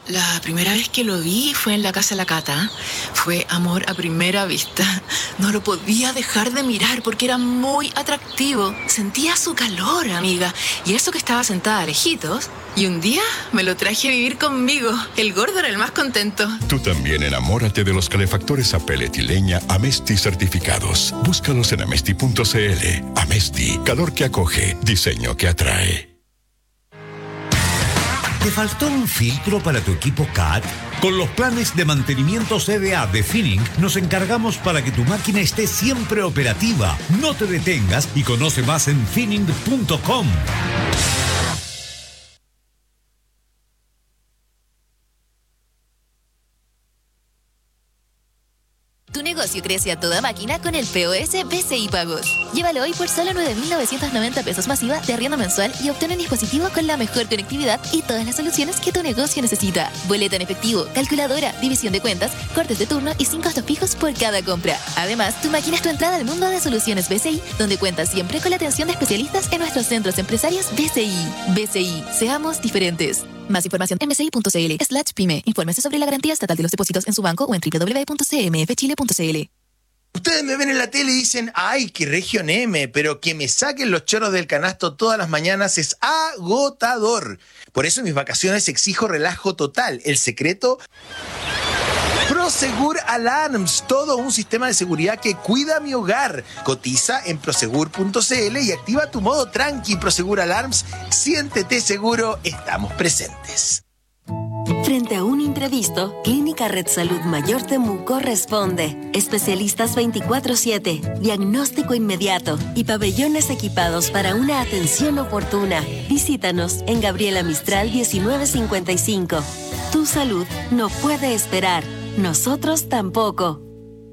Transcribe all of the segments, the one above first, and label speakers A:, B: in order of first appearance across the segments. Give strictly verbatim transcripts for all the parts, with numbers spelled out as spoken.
A: La primera vez que lo vi fue en la casa de la Cata. Fue amor a primera vista. No lo podía dejar de mirar porque era muy atractivo. Sentía su calor, amiga. Y eso que estaba sentada lejitos. Y un día me lo traje a vivir conmigo. El gordo era el más contento.
B: Tú también enamórate de los calefactores a pellet y leña Amesti certificados. Búscalos en amesti punto cl. Amesti, calor que acoge, diseño que atrae.
C: ¿Te faltó un filtro para tu equipo C A T? Con los planes de mantenimiento C D A de Finning nos encargamos para que tu máquina esté siempre operativa. No te detengas y conoce más en finning punto com.
D: Tu negocio crece a toda máquina con el P O S B C I Pagos. Llévalo hoy por solo nueve mil novecientos noventa pesos masiva de arriendo mensual y obtén un dispositivo con la mejor conectividad y todas las soluciones que tu negocio necesita. Boleta en efectivo, calculadora, división de cuentas, cortes de turno y sin costos fijos por cada compra. Además, tu máquina es tu entrada al mundo de soluciones B C I, donde cuentas siempre con la atención de especialistas en nuestros centros empresarios B C I. B C I, seamos diferentes. Más información en bci punto cl slash pyme. Infórmese sobre la garantía estatal de los depósitos en su banco o en doble u doble u doble u punto c m f chile punto c l.
E: Ustedes me ven en la tele y dicen, ay, qué región M, pero que me saquen los choros del canasto todas las mañanas es agotador. Por eso en mis vacaciones exijo relajo total. El secreto... Prosegur Alarms, todo un sistema de seguridad que cuida mi hogar. Cotiza en prosegur punto cl y activa tu modo tranqui. Prosegur Alarms, siéntete seguro, estamos presentes.
F: Frente a un imprevisto, Clínica Red Salud Mayor Temuco responde. Especialistas veinticuatro siete, diagnóstico inmediato y pabellones equipados para una atención oportuna. Visítanos en Gabriela Mistral diecinueve cincuenta y cinco. Tu salud no puede esperar. Nosotros tampoco.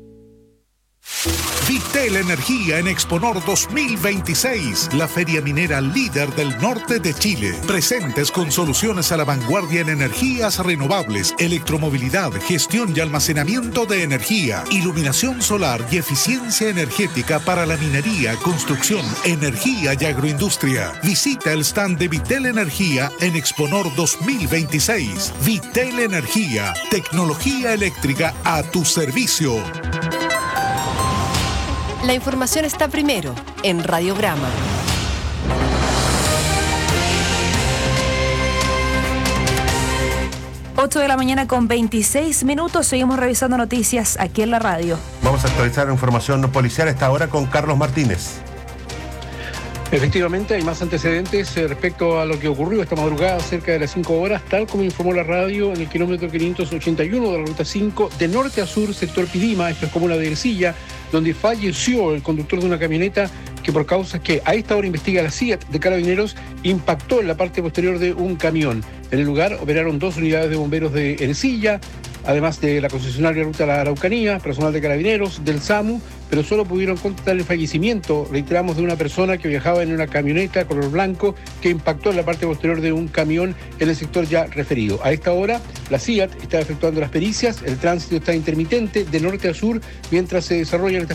G: Vitel Energía en Exponor dos mil veintiséis, la feria minera líder del norte de Chile. Presentes con soluciones a la vanguardia en energías renovables, electromovilidad, gestión y almacenamiento de energía, iluminación solar y eficiencia energética para la minería, construcción, energía y agroindustria. Visita el stand de Vitel Energía en Exponor dos mil veintiséis. Vitel Energía, tecnología eléctrica a tu servicio.
H: La información está primero en Radio Brahma.
I: ocho de la mañana con veintiséis minutos. Seguimos revisando noticias aquí en la radio.
J: Vamos a actualizar la información policial a esta hora con Carlos Martínez.
K: Efectivamente, hay más antecedentes respecto a lo que ocurrió esta madrugada cerca de las cinco horas, tal como informó la radio en el kilómetro quinientos ochenta y uno de la ruta cinco, de norte a sur, sector Pidima, esto es comuna de Ercilla, donde falleció el conductor de una camioneta que por causas que a esta hora investiga la C I A T de Carabineros, impactó en la parte posterior de un camión. En el lugar operaron dos unidades de bomberos de Ercilla, además de la concesionaria Ruta a la Araucanía, personal de Carabineros, del SAMU, pero solo pudieron constatar el fallecimiento, reiteramos, de una persona que viajaba en una camioneta color blanco que impactó en la parte posterior de un camión en el sector ya referido. A esta hora, la C I A T está efectuando las pericias, el tránsito está intermitente de norte a sur mientras se desarrollan estas